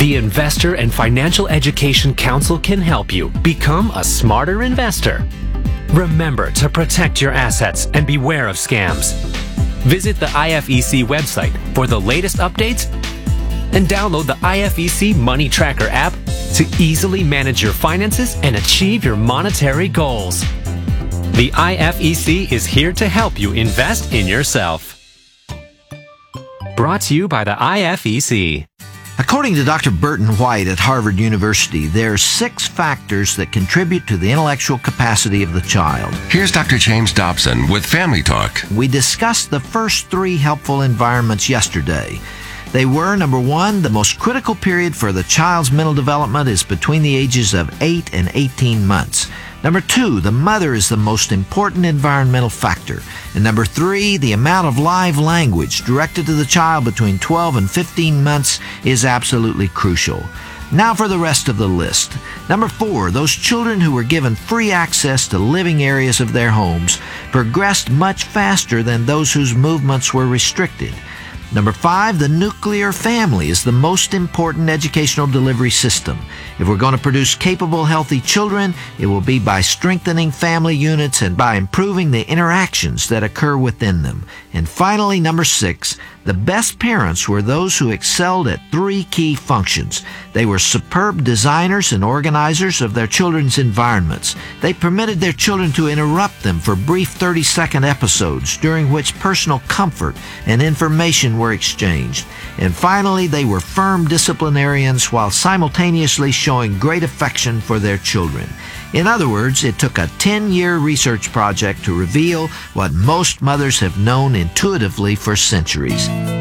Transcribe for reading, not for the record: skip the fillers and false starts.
The Investor and Financial Education Council can help you become a smarter investor. Remember to protect your assets and beware of scams. Visit the IFEC website for the latest updates and download the IFEC Money Tracker app to easily manage your finances and achieve your monetary goals. The IFEC is here to help you invest in yourself. Brought to you by the IFEC. According to Dr. Burton White at Harvard University, there are 6 factors that contribute to the intellectual capacity of the child. Here's Dr. James Dobson with Family Talk. We discussed the first 3 helpful environments yesterday. They were, number 1, the most critical period for the child's mental development is between the ages of 8 and 18 months. Number 2, the mother is the most important environmental factor. And number 3, the amount of live language directed to the child between 12 and 15 months is absolutely crucial. Now for the rest of the list. Number 4, those children who were given free access to living areas of their homes progressed much faster than those whose movements were restricted. Number 5, the nuclear family is the most important educational delivery system. If we're going to produce capable, healthy children, it will be by strengthening family units and by improving the interactions that occur within them. And finally, number 6, the best parents were those who excelled at 3 key functions. They were superb designers and organizers of their children's environments. They permitted their children to interrupt them for brief 30-second episodes during which personal comfort and information were exchanged. And finally, they were firm disciplinarians while simultaneously showing great affection for their children. In other words, it took a 10-year research project to reveal what most mothers have known intuitively for centuries.